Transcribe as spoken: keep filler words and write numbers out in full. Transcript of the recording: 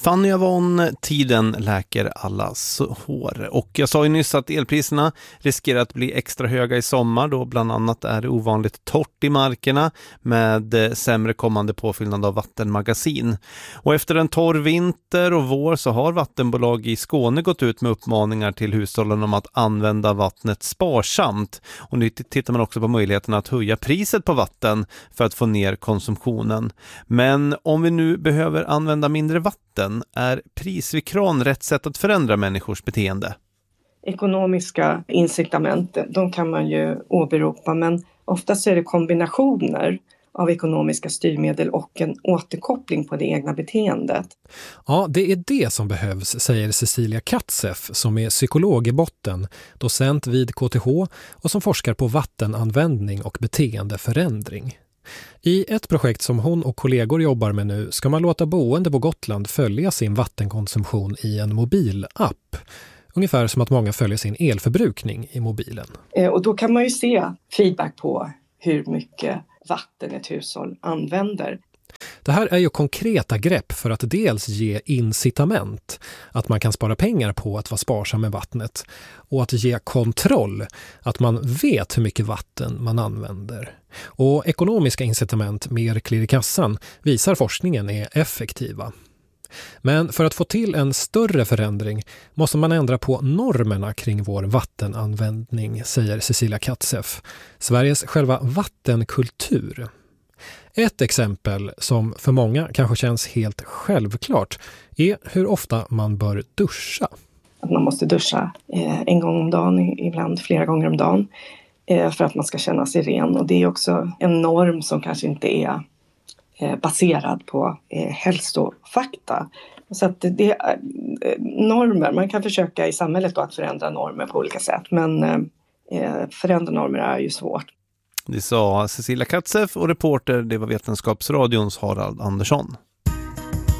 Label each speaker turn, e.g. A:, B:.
A: Fanny Avon, tiden läker allas hår. Och jag sa ju nyss att elpriserna riskerar att bli extra höga i sommar, då bland annat är det ovanligt torrt i markerna med sämre kommande påfyllnad av vattenmagasin. Och efter en torr vinter och vår så har vattenbolag i Skåne gått ut med uppmaningar till hushållen om att använda vattnet sparsamt. Och nu tittar man också på möjligheten att höja priset på vatten för att få ner konsumtionen. Men om vi nu behöver använda mindre vatten, är pris vid kran rätt sätt att förändra människors beteende?
B: Ekonomiska incitament, de kan man ju åberopa, men oftast är det kombinationer av ekonomiska styrmedel och en återkoppling på det egna beteendet.
C: Ja, det är det som behövs, säger Cecilia Katzeff som är psykolog i botten, docent vid K T H och som forskar på vattenanvändning och beteendeförändring. I ett projekt som hon och kollegor jobbar med nu ska man låta boende på Gotland följa sin vattenkonsumtion i en mobilapp. Ungefär som att många följer sin elförbrukning i mobilen.
B: Och då kan man ju se feedback på hur mycket vatten ett hushåll använder.
C: Det här är ju konkreta grepp för att dels ge incitament, att man kan spara pengar på att vara sparsam med vattnet, och att ge kontroll, att man vet hur mycket vatten man använder. Och ekonomiska incitament, mer klirr i kassan, visar forskningen är effektiva. Men för att få till en större förändring måste man ändra på normerna kring vår vattenanvändning, säger Cecilia Katzeff. Sveriges själva vattenkultur. Ett exempel som för många kanske känns helt självklart är hur ofta man bör duscha.
B: Att man måste duscha eh, en gång om dagen, ibland flera gånger om dagen, eh, för att man ska känna sig ren. Och det är också en norm som kanske inte är eh, baserad på eh, hälsofakta. Så att det, det är eh, normer, man kan försöka i samhället då att förändra normer på olika sätt, men eh, förändra normer är ju svårt.
A: Det sa Cecilia Katzeff och reporter, det var Vetenskapsradions Harald Andersson.